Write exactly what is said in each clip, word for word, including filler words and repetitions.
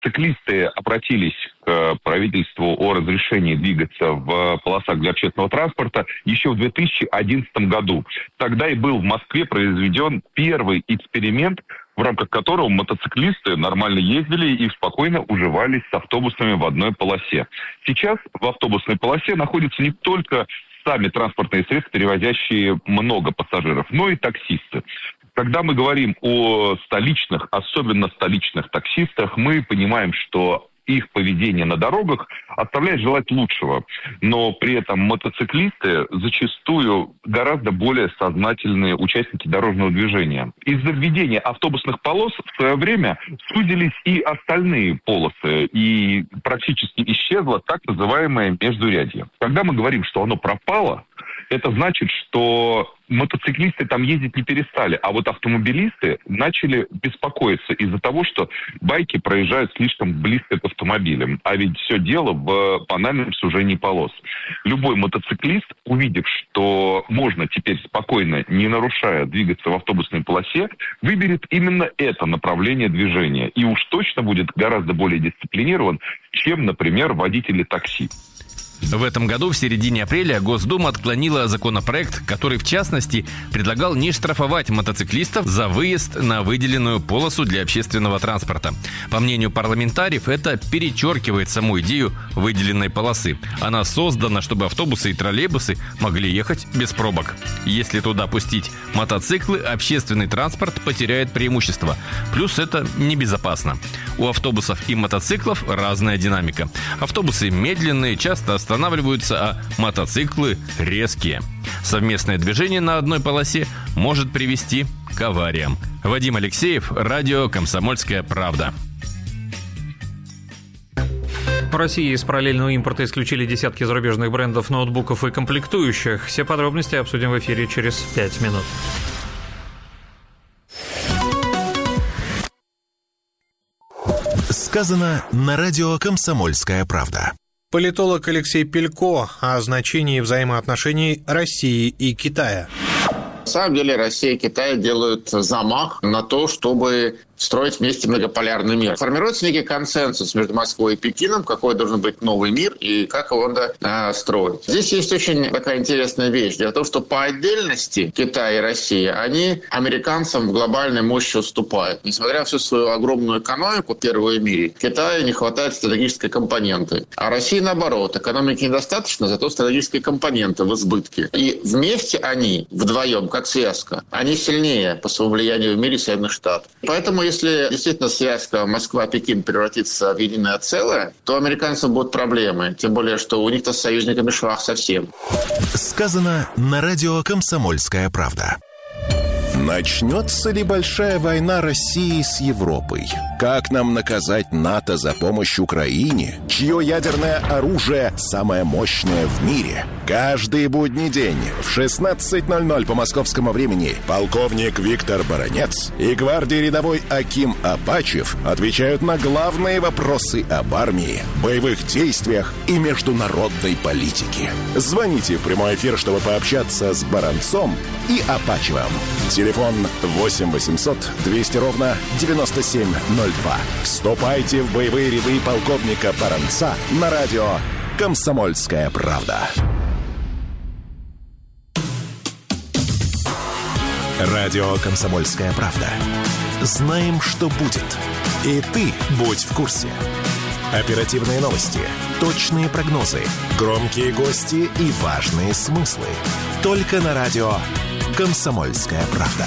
мотоциклисты обратились к правительству о разрешении двигаться в полосах для общественного транспорта еще в две тысячи одиннадцатом году. Тогда и был в Москве произведен первый эксперимент, в рамках которого мотоциклисты нормально ездили и спокойно уживались с автобусами в одной полосе. Сейчас в автобусной полосе находятся не только сами транспортные средства, перевозящие много пассажиров, но и таксисты. Когда мы говорим о столичных, особенно столичных таксистах, мы понимаем, что их поведение на дорогах оставляет желать лучшего. Но при этом мотоциклисты зачастую гораздо более сознательные участники дорожного движения. Из-за введения автобусных полос в свое время сузились и остальные полосы, и практически исчезло так называемое междурядье. Когда мы говорим, что оно пропало, это значит, что мотоциклисты там ездить не перестали, а вот автомобилисты начали беспокоиться из-за того, что байки проезжают слишком близко к автомобилям. А ведь все дело в банальном сужении полос. Любой мотоциклист, увидев, что можно теперь спокойно, не нарушая, двигаться в автобусной полосе, выберет именно это направление движения. И уж точно будет гораздо более дисциплинирован, чем, например, водители такси. В этом году, в середине апреля, Госдума отклонила законопроект, который, в частности, предлагал не штрафовать мотоциклистов за выезд на выделенную полосу для общественного транспорта. По мнению парламентариев, это перечеркивает саму идею выделенной полосы. Она создана, чтобы автобусы и троллейбусы могли ехать без пробок. Если туда пустить мотоциклы, общественный транспорт потеряет преимущество. Плюс это небезопасно. У автобусов и мотоциклов разная динамика. Автобусы медленные, часто останавливаются, а мотоциклы резкие. Совместное движение на одной полосе может привести к авариям. Вадим Алексеев, радио «Комсомольская правда». В России из параллельного импорта исключили десятки зарубежных брендов ноутбуков и комплектующих. Все подробности обсудим в эфире через пять минут. Сказано на радио «Комсомольская правда». Политолог Алексей Пелько о значении взаимоотношений России и Китая. На самом деле Россия и Китай делают замах на то, чтобы строить вместе многополярный мир. Формируется некий консенсус между Москвой и Пекином, какой должен быть новый мир и как его надо э, строить. Здесь есть очень такая интересная вещь. Дело в том, что по отдельности Китай и Россия, они американцам в глобальной мощи уступают. Несмотря на всю свою огромную экономику, первую в мире, Китаю не хватает стратегической компоненты. А России наоборот. Экономики недостаточно, зато стратегические компоненты в избытке. И вместе они, вдвоем, как связка, они сильнее по своему влиянию в мире Соединенных Штатов. Поэтому если действительно связка Москва-Пекин превратится в единое целое, то американцам будут проблемы. Тем более, что у них-то с союзниками швах совсем. Сказано на радио «Комсомольская правда». Начнется ли большая война России с Европой? Как нам наказать НАТО за помощь Украине, чье ядерное оружие самое мощное в мире? Каждый будний день в шестнадцать ноль ноль по московскому времени полковник Виктор Баранец и гвардии рядовой Аким Апачев отвечают на главные вопросы об армии, боевых действиях и международной политике. Звоните в прямой эфир, чтобы пообщаться с Баранцом и Апачевым. Телефон восемь восемьсот двести ровно девяносто семь ноль два. Вступайте в боевые ряды полковника Баранца на радио «Комсомольская правда». Радио «Комсомольская правда». Знаем, что будет. И ты будь в курсе. Оперативные новости, точные прогнозы, громкие гости и важные смыслы. Только на радио «Комсомольская правда».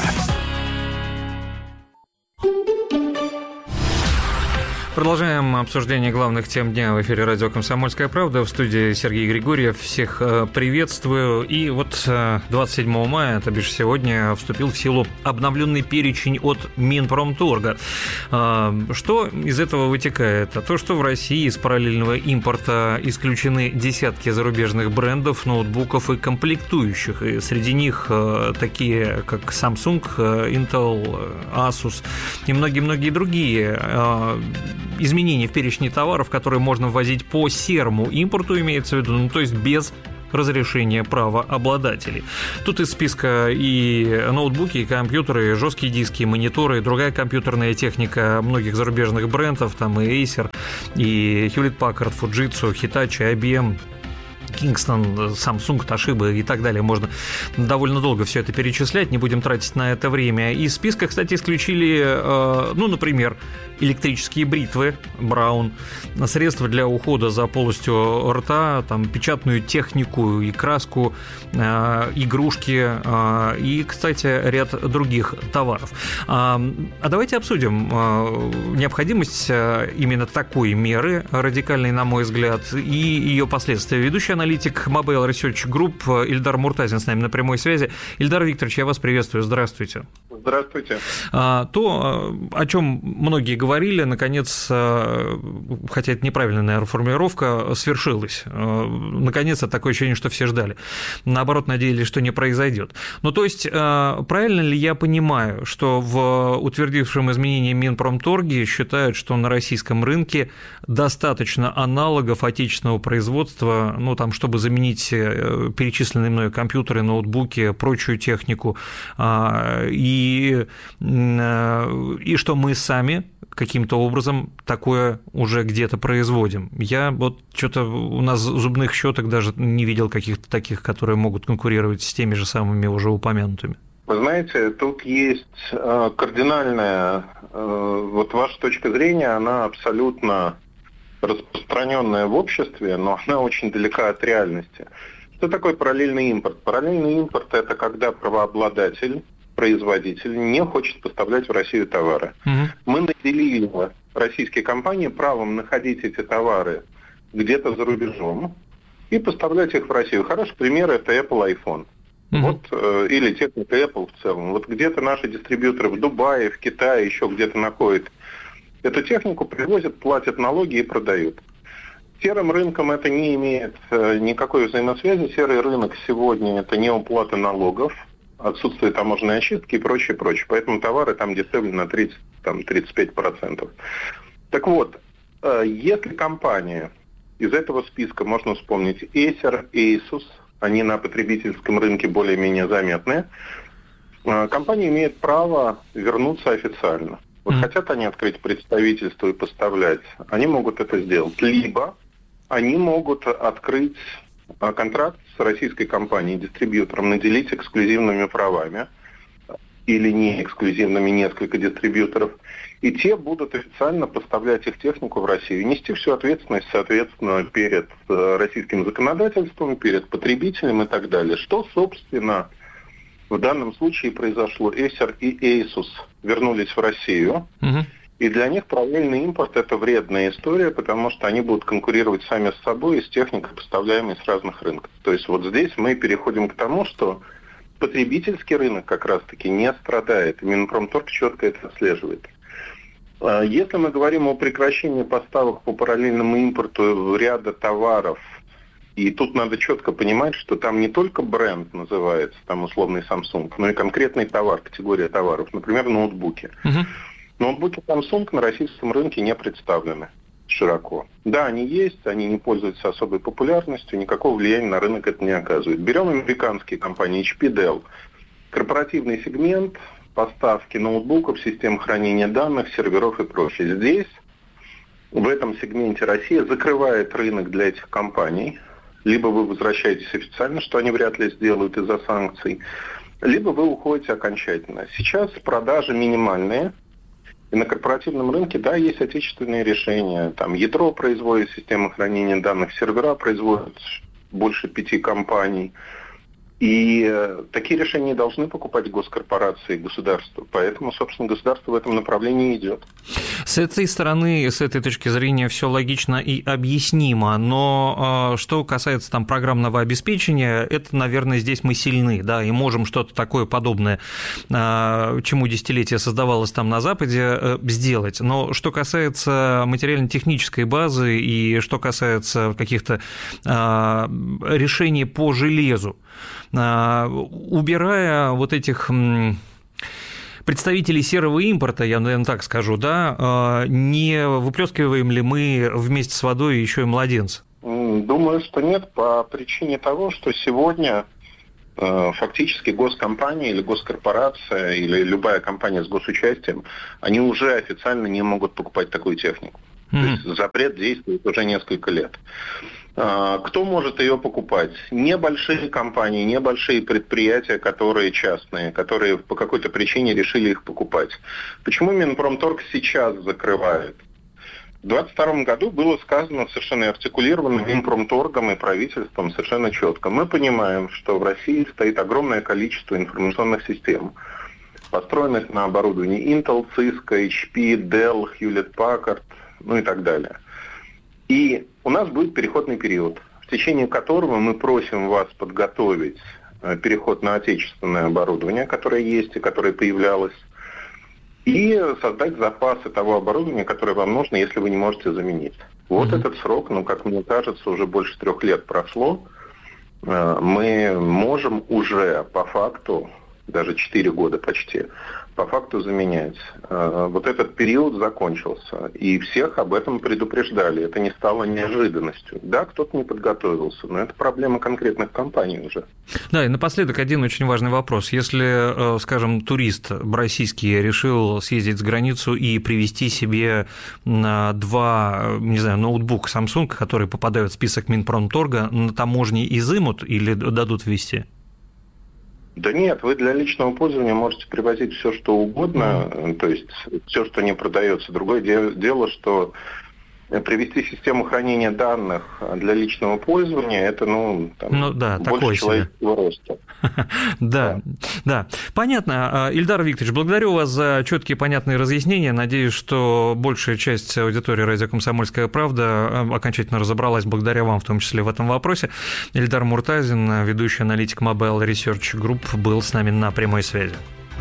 Продолжаем обсуждение главных тем дня в эфире радио «Комсомольская правда». В студии Сергей Григорьев. Всех приветствую. И вот двадцать седьмого мая, то бишь сегодня, вступил в силу обновленный перечень от Минпромторга. Что из этого вытекает? А то, что в России из параллельного импорта исключены десятки зарубежных брендов, ноутбуков и комплектующих. И среди них такие, как Samsung, Intel, Asus и многие-многие другие. Изменения в перечне товаров, которые можно ввозить по серому импорту, имеется в виду, ну, то есть без разрешения правообладателей. Тут из списка и ноутбуки, и компьютеры, и жесткие диски, и мониторы, и другая компьютерная техника многих зарубежных брендов, там и Acer, и Hewlett-Packard, Fujitsu, Hitachi, ай би эм, Kingston, Samsung, Toshiba и так далее. Можно довольно долго все это перечислять, не будем тратить на это время. Из списка, кстати, исключили, ну, например, электрические бритвы Браун, средства для ухода за полостью рта, там, печатную технику и краску, игрушки и, кстати, ряд других товаров. А давайте обсудим необходимость именно такой меры, радикальной, на мой взгляд, и ее последствия. Ведущий аналитик Mobile Research Group Ильдар Муртазин с нами на прямой связи. Ильдар Викторович, я вас приветствую. Здравствуйте. Здравствуйте. То, о чем многие говорили, наконец, хотя это неправильная, наверное, формулировка, свершилось. Наконец, такое ощущение, что все ждали. Наоборот, надеялись, что не произойдет. Ну, то есть, правильно ли я понимаю, что в утвердившем изменении Минпромторге считают, что на российском рынке достаточно аналогов отечественного производства, ну, там, чтобы заменить перечисленные мною компьютеры, ноутбуки, прочую технику, и, и что мы сами каким-то образом такое уже где-то производим. Я вот что-то у нас зубных щеток даже не видел каких-то таких, которые могут конкурировать с теми же самыми уже упомянутыми. Вы знаете, тут есть кардинальная, вот ваша точка зрения, она абсолютно распространенная в обществе, но она очень далека от реальности. Что такое параллельный импорт? Параллельный импорт – это когда правообладатель, производитель не хочет поставлять в Россию товары. Угу. Мы наделили российские компании правом находить эти товары где-то за рубежом и поставлять их в Россию. Хороший пример – это Apple iPhone. Угу. Вот, э, или техника Apple в целом. Вот где-то наши дистрибьюторы в Дубае, в Китае, еще где-то находят эту технику, привозят, платят налоги и продают. Серым рынком это не имеет э, никакой взаимосвязи. Серый рынок сегодня – это не уплата налогов, отсутствие таможенной очистки и прочее, прочее. Поэтому товары там дешевле на тридцать-тридцать пять процентов. Так вот, если компания из этого списка, можно вспомнить Acer, Asus, они на потребительском рынке более-менее заметны, компания имеет право вернуться официально. Вот mm-hmm. хотят они открыть представительство и поставлять, они могут это сделать. Либо они могут открыть контракт с российской компанией, дистрибьютором, наделить эксклюзивными правами или не эксклюзивными несколько дистрибьюторов, и те будут официально поставлять их технику в Россию, нести всю ответственность, соответственно, перед российским законодательством, перед потребителем и так далее. Что, собственно, в данном случае произошло? Acer и Asus вернулись в Россию, угу. И для них параллельный импорт – это вредная история, потому что они будут конкурировать сами с собой и с техникой, поставляемой с разных рынков. То есть вот здесь мы переходим к тому, что потребительский рынок как раз-таки не страдает, и Минпромторг четко это отслеживает. Если мы говорим о прекращении поставок по параллельному импорту ряда товаров, и тут надо четко понимать, что там не только бренд называется, там условный Samsung, но и конкретный товар, категория товаров, например, ноутбуки. Uh-huh. Ноутбуки Samsung на российском рынке не представлены широко. Да, они есть, они не пользуются особой популярностью, никакого влияния на рынок это не оказывает. Берем американские компании эйч пи, Dell. Корпоративный сегмент, поставки ноутбуков, систем хранения данных, серверов и прочее. Здесь, в этом сегменте, Россия закрывает рынок для этих компаний. Либо вы возвращаетесь официально, что они вряд ли сделают из-за санкций, либо вы уходите окончательно. Сейчас продажи минимальные. И на корпоративном рынке, да, есть отечественные решения. Там ядро производит система хранения данных, сервера производят больше пяти компаний. И такие решения должны покупать госкорпорации и государства. Поэтому, собственно, государство в этом направлении идет. С этой стороны, с этой точки зрения, все логично и объяснимо. Но что касается там программного обеспечения, это, наверное, здесь мы сильны, да, и можем что-то такое подобное, чему десятилетия создавалось там на Западе, сделать. Но что касается материально-технической базы и что касается каких-то решений по железу, убирая вот этих представителей серого импорта, я, наверное, так скажу, да, не выплескиваем ли мы вместе с водой еще и младенца? Думаю, что нет, по причине того, что сегодня э, фактически госкомпания или госкорпорация или любая компания с госучастием, они уже официально не могут покупать такую технику. Mm-hmm. То есть запрет действует уже несколько лет. Э, кто может ее покупать? Небольшие компании, небольшие предприятия, которые частные, которые по какой-то причине решили их покупать. Почему Минпромторг сейчас закрывает? В двадцать втором году было сказано совершенно артикулированно Минпромторгом и правительством совершенно четко. Мы понимаем, что в России стоит огромное количество информационных систем, построенных на оборудовании Intel, Cisco, эйч пи, Dell, Hewlett-Packard, ну и так далее. И у нас будет переходный период, в течение которого мы просим вас подготовить переход на отечественное оборудование, которое есть и которое появлялось, и создать запасы того оборудования, которое вам нужно, если вы не можете заменить. Вот mm-hmm. этот срок, ну, как мне кажется, уже больше трех лет прошло. Мы можем уже по факту, даже четыре года почти, по факту заменять. Вот этот период закончился, и всех об этом предупреждали. Это не стало неожиданностью. Да, кто-то не подготовился, но это проблема конкретных компаний уже. Да, и напоследок один очень важный вопрос. Если, скажем, турист российский решил съездить за границу и привезти себе два, не знаю, ноутбука Samsung, которые попадают в список Минпромторга, на таможне изымут или дадут ввести? Да нет, вы для личного пользования можете привозить все, что угодно, mm-hmm. то есть все, что не продается. Другое дело, что привести систему хранения данных для личного пользования, это, ну, там, ну да, больше человеческого роста. Да, да. Понятно. Ильдар Викторович, благодарю вас за четкие понятные разъяснения. Надеюсь, что большая часть аудитории радио «Комсомольская правда» окончательно разобралась благодаря вам, в том числе в этом вопросе. Ильдар Муртазин, ведущий аналитик Mobile Research Group, был с нами на прямой связи.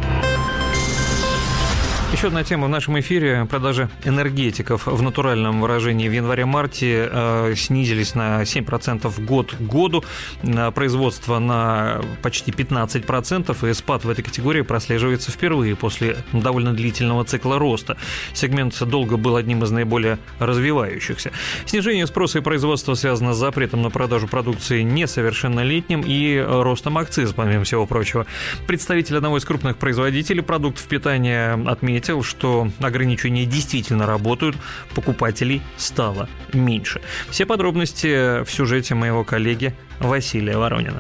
Еще одна тема в нашем эфире. Продажи энергетиков в натуральном выражении в январе-марте э, снизились на семь процентов год к году, на производство на почти пятнадцать процентов, и спад в этой категории прослеживается впервые после довольно длительного цикла роста. Сегмент долго был одним из наиболее развивающихся. Снижение спроса и производства связано с запретом на продажу продукции несовершеннолетним и ростом акциза, помимо всего прочего. Представитель одного из крупных производителей продуктов питания отметил, что ограничения действительно работают, покупателей стало меньше. Все подробности в сюжете моего коллеги Василия Воронина.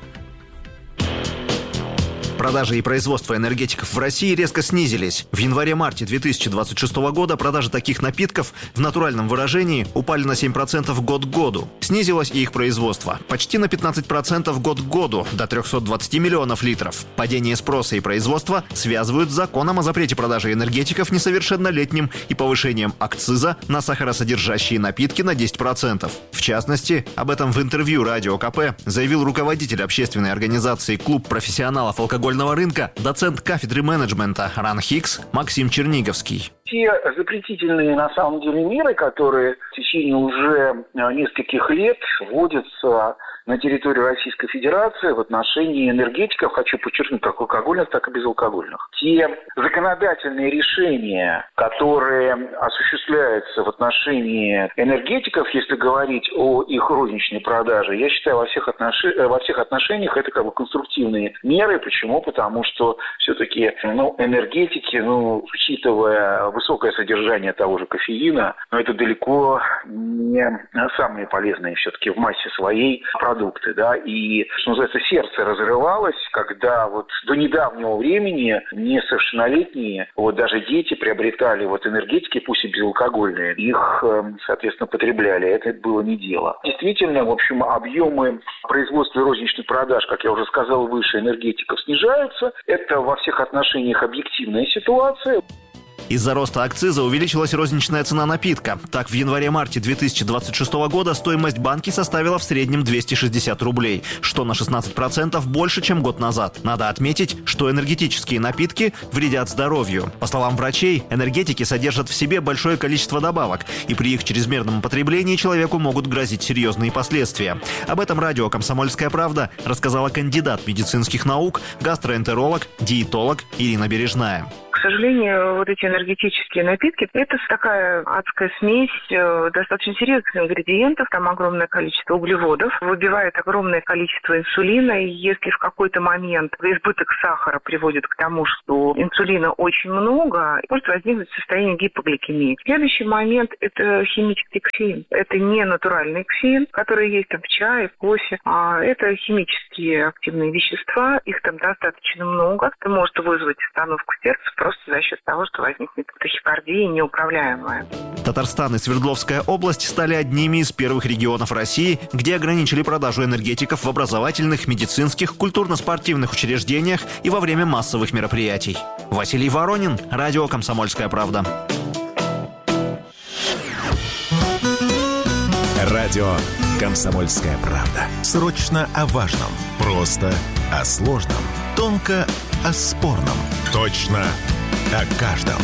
Продажи и производство энергетиков в России резко снизились. В январе-марте две тысячи двадцать шестого года продажи таких напитков в натуральном выражении упали на семь процентов год к году. Снизилось и их производство. Почти на пятнадцать процентов год к году, до триста двадцать миллионов литров. Падение спроса и производства связывают с законом о запрете продажи энергетиков несовершеннолетним и повышением акциза на сахаросодержащие напитки на десять процентов. В частности, об этом в интервью Радио КП заявил руководитель общественной организации «Клуб профессионалов алкогольного рынка», доцент кафедры менеджмента РАНХИКС Максим Черниговский. Те запретительные, на самом деле, меры, которые в течение уже нескольких лет вводятся на территории Российской Федерации в отношении энергетиков, хочу подчеркнуть, как алкогольных, так и безалкогольных. Те законодательные решения, которые осуществляются в отношении энергетиков, если говорить о их розничной продаже, я считаю, во всех, отнош... во всех отношениях это как бы конструктивные меры. Почему? Потому что все-таки ну, энергетики, ну, учитывая высокое содержание того же кофеина, но это далеко не самые полезные все-таки в массе своей продукты, да, и, что называется, сердце разрывалось, когда вот до недавнего времени несовершеннолетние, вот даже дети приобретали вот энергетики, пусть и безалкогольные, их, соответственно, потребляли, это было не дело. Действительно, в общем, объемы производства и розничных продаж, как я уже сказал выше, энергетиков снижаются, это во всех отношениях объективная ситуация. Из-за роста акциза увеличилась розничная цена напитка. Так, в январе-марте две тысячи двадцать шестого года стоимость банки составила в среднем двести шестьдесят рублей, что на шестнадцать процентов больше, чем год назад. Надо отметить, что энергетические напитки вредят здоровью. По словам врачей, энергетики содержат в себе большое количество добавок, и при их чрезмерном употреблении человеку могут грозить серьезные последствия. Об этом радио «Комсомольская правда» рассказала кандидат медицинских наук, гастроэнтеролог, диетолог Ирина Бережная. К сожалению, вот эти энергетические напитки – это такая адская смесь достаточно серьезных ингредиентов, там огромное количество углеводов, выбивает огромное количество инсулина, и если в какой-то момент избыток сахара приводит к тому, что инсулина очень много, может возникнуть состояние гипогликемии. Следующий момент – это химический кофеин. Это не натуральный кофеин, который есть там в чае, в кофе, а это химические активные вещества, их там достаточно много. Это может вызвать остановку сердца просто за счет того, что возникнет тахикардия неуправляемая. Татарстан и Свердловская область стали одними из первых регионов России, где ограничили продажу энергетиков в образовательных, медицинских, культурно-спортивных учреждениях и во время массовых мероприятий. Василий Воронин, радио «Комсомольская правда». Радио «Комсомольская правда». Срочно о важном. Просто о сложном. Тонко о спорном. Точно о каждом.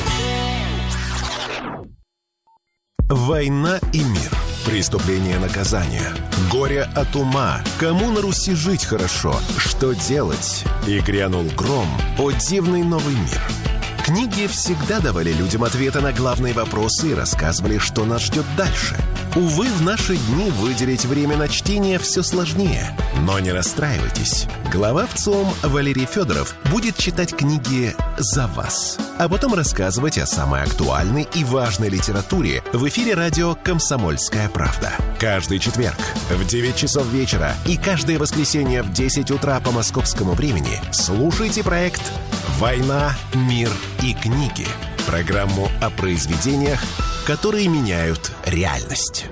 Война и мир. Преступление, наказание. Горе от ума. Кому на Руси жить хорошо? Что делать? И грянул гром. О дивный новый мир. Книги всегда давали людям ответы на главные вопросы и рассказывали, что нас ждет дальше. Увы, в наши дни выделить время на чтение все сложнее. Но не расстраивайтесь. Глава ВЦИОМ Валерий Федоров будет читать книги за вас, а потом рассказывать о самой актуальной и важной литературе в эфире радио «Комсомольская правда». Каждый четверг в девять часов вечера и каждое воскресенье в десять утра по московскому времени слушайте проект «Война, мир и книги». Программу о произведениях, которые меняют реальность.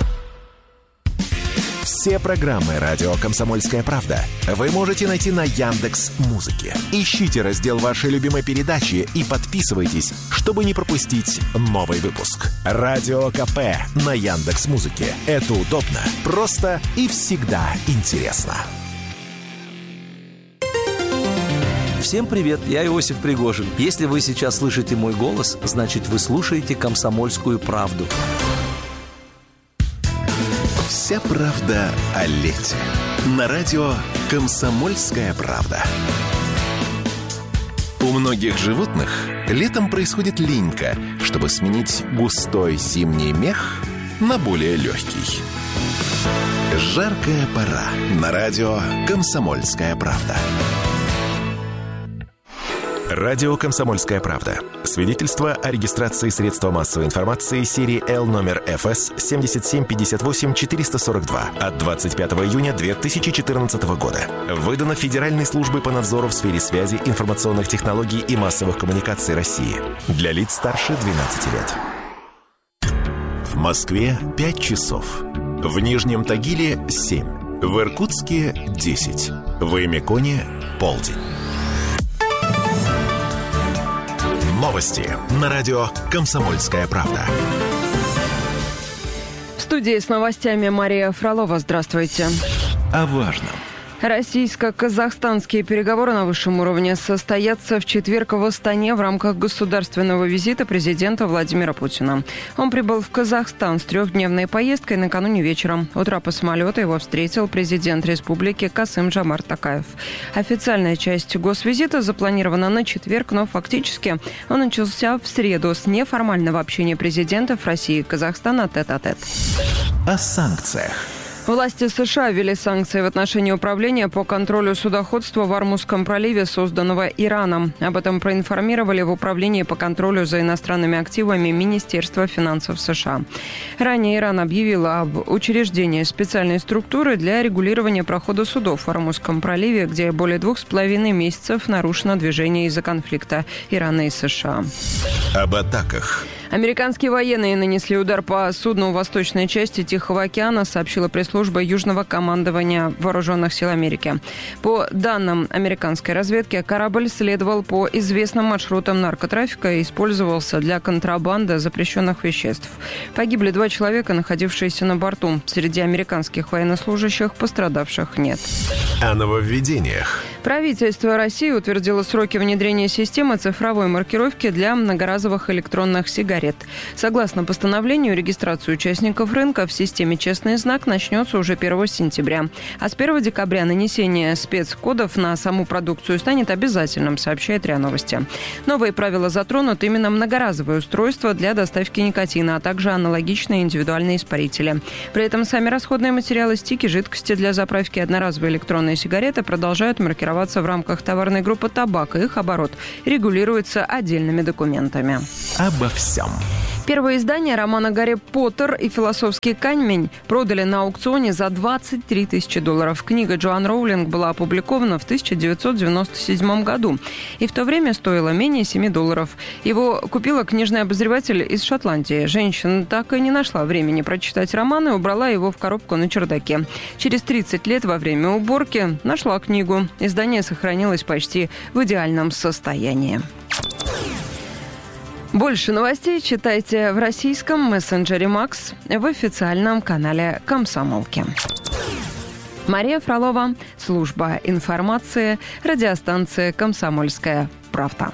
Все программы «Радио Комсомольская правда» вы можете найти на Яндекс.Музыке. Ищите раздел вашей любимой передачи и подписывайтесь, чтобы не пропустить новый выпуск. Радио КП на Яндекс.Музыке. Это удобно, просто и всегда интересно. Всем привет, я Иосиф Пригожин. Если вы сейчас слышите мой голос, значит, вы слушаете «Комсомольскую правду». Вся правда о лете. На радио «Комсомольская правда». У многих животных летом происходит линька, чтобы сменить густой зимний мех на более легкий. Жаркая пора. На радио «Комсомольская правда». Радио «Комсомольская правда». Свидетельство о регистрации средства массовой информации серии Л номер эф эс семь семь пять восемь четыре сорок два от двадцать пятого июня две тысячи четырнадцатого года. Выдано Федеральной службой по надзору в сфере связи, информационных технологий и массовых коммуникаций России. Для лиц старше двенадцати лет. В Москве пять часов. В Нижнем Тагиле семь. В Иркутске десять. В Эмиконе полдень. Новости на радио «Комсомольская правда». В студии с новостями Мария Фролова. Здравствуйте. О важном. Российско-казахстанские переговоры на высшем уровне состоятся в четверг в Астане в рамках государственного визита президента Владимира Путина. Он прибыл в Казахстан с трехдневной поездкой накануне вечером. У трапа самолета его встретил президент республики Касым-Жомарт Токаев. Официальная часть госвизита запланирована на четверг, но фактически он начался в среду с неформального общения президентов России и Казахстана тет-а-тет. О санкциях. Власти США ввели санкции в отношении управления по контролю судоходства в Ормузском проливе, созданного Ираном. Об этом проинформировали в Управлении по контролю за иностранными активами Министерства финансов США. Ранее Иран объявил об учреждении специальной структуры для регулирования прохода судов в Ормузском проливе, где более двух с половиной месяцев нарушено движение из-за конфликта Ирана и США. Об атаках. Американские военные нанесли удар по судну в восточной части Тихого океана, сообщила пресс-служба Южного командования Вооруженных сил Америки. По данным американской разведки, корабль следовал по известным маршрутам наркотрафика и использовался для контрабанды запрещенных веществ. Погибли два человека, находившиеся на борту. Среди американских военнослужащих пострадавших нет. О нововведениях. Правительство России утвердило сроки внедрения системы цифровой маркировки для многоразовых электронных сигарет. Согласно постановлению, регистрация участников рынка в системе «Честный знак» начнется уже первого сентября. А с первого декабря нанесение спецкодов на саму продукцию станет обязательным, сообщает РИА Новости. Новые правила затронут именно многоразовые устройства для доставки никотина, а также аналогичные индивидуальные испарители. При этом сами расходные материалы, стики, жидкости для заправки и одноразовые электронные сигареты продолжают маркироваться в рамках товарной группы «Табак», и их оборот регулируется отдельными документами. Обо всем. Первое издание романа «Гарри Поттер и философский камень» продали на аукционе за двадцать три тысячи долларов. Книга Джоан Роулинг была опубликована в тысяча девятьсот девяносто седьмом году и в то время стоила менее семи долларов. Его купила книжный обозреватель из Шотландии. Женщина так и не нашла времени прочитать роман и убрала его в коробку на чердаке. Через тридцать лет во время уборки нашла книгу. Издание сохранилось почти в идеальном состоянии. Больше новостей читайте в российском мессенджере «Макс» в официальном канале «Комсомолки». Мария Фролова, служба информации, радиостанция «Комсомольская правда».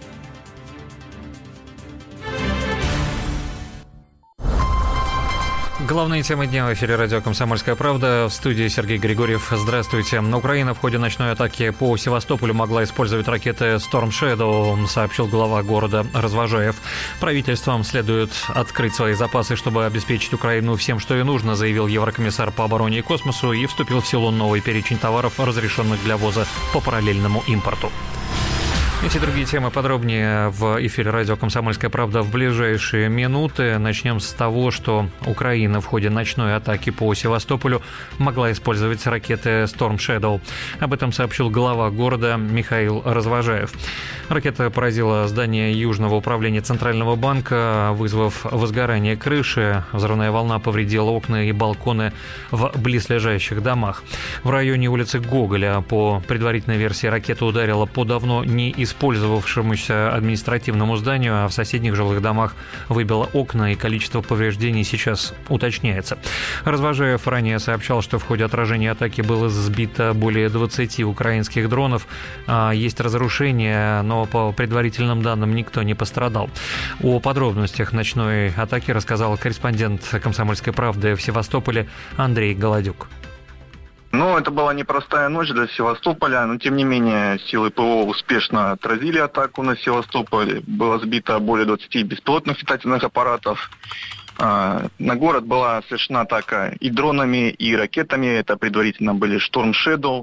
Главные темы дня в эфире радио «Комсомольская правда». В студии Сергей Григорьев. Здравствуйте. Украина в ходе ночной атаки по Севастополю могла использовать ракеты Storm Shadow, сообщил глава города Развожаев. Правительствам следует открыть свои запасы, чтобы обеспечить Украину всем, что ей нужно, заявил еврокомиссар по обороне и космосу, и вступил в силу новый перечень товаров, разрешенных для ввоза по параллельному импорту. Эти и другие темы подробнее в эфире радио «Комсомольская правда» в ближайшие минуты. Начнем с того, что Украина в ходе ночной атаки по Севастополю могла использовать ракеты Storm Shadow. Об этом сообщил глава города Михаил Развожаев. Ракета поразила здание Южного управления Центрального банка, вызвав возгорание крыши. Взрывная волна повредила окна и балконы в близлежащих домах. В районе улицы Гоголя, по предварительной версии, ракета ударила по давно не использовавшемуся административному зданию, а в соседних жилых домах выбило окна, и количество повреждений сейчас уточняется. Развожаев ранее сообщал, что в ходе отражения атаки было сбито более двадцати украинских дронов. Есть разрушения, но по предварительным данным никто не пострадал. О подробностях ночной атаки рассказал корреспондент «Комсомольской правды» в Севастополе Андрей Голодюк. Ну, это была непростая ночь для Севастополя, но тем не менее силы ПВО успешно отразили атаку на Севастополь. Было сбито более двадцати беспилотных летательных аппаратов. На город была совершена атака и дронами, и ракетами. Это предварительно были Storm Shadow.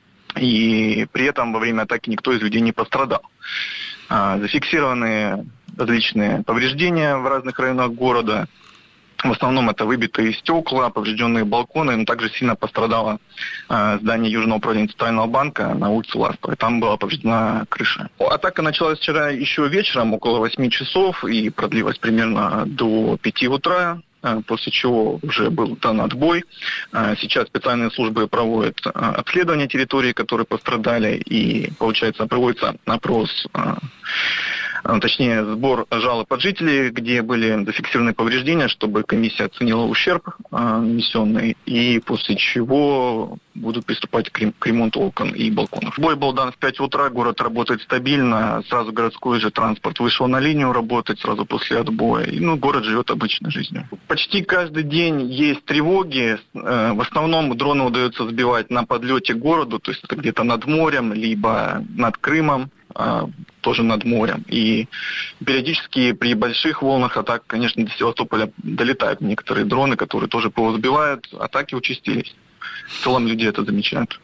И при этом во время атаки никто из людей не пострадал. Зафиксированы различные повреждения в разных районах города. В основном это выбитые стекла, поврежденные балконы, но также сильно пострадало э, здание Южного управления Центрального банка на улице Ластовой. Там была повреждена крыша. Атака началась вчера еще вечером, около восьми часов, и продлилась примерно до пяти утра, э, после чего уже был дан отбой. Э, сейчас специальные службы проводят э, обследование территории, которые пострадали, и, получается, проводится опрос, э, точнее, сбор жалоб от жителей, где были зафиксированы повреждения, чтобы комиссия оценила ущерб э, нанесенный, и после чего будут приступать к, рем- к ремонту окон и балконов. Бой был дан в пять утра, город работает стабильно, сразу городской же транспорт вышел на линию работать сразу после отбоя, и ну, город живет обычной жизнью. Почти каждый день есть тревоги, э, в основном дроны удается сбивать на подлете к городу, то есть это где-то над морем, либо над Крымом, тоже над морем. И периодически при больших волнах атак, конечно, до Севастополя долетают некоторые дроны, которые тоже ПВО сбивают. Атаки участились. В целом люди это замечают.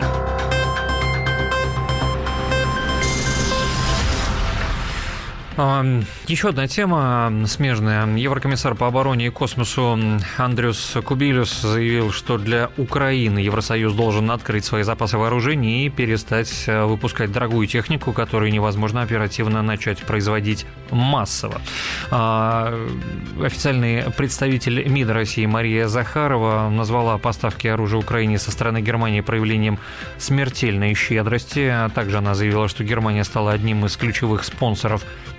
Еще одна тема смежная. Еврокомиссар по обороне и космосу Андрюс Кубилюс заявил, что для Украины Евросоюз должен открыть свои запасы вооружений и перестать выпускать дорогую технику, которую невозможно оперативно начать производить массово. Официальный представитель МИД России Мария Захарова назвала поставки оружия Украине со стороны Германии проявлением смертельной щедрости. Также она заявила, что Германия стала одним из ключевых спонсоров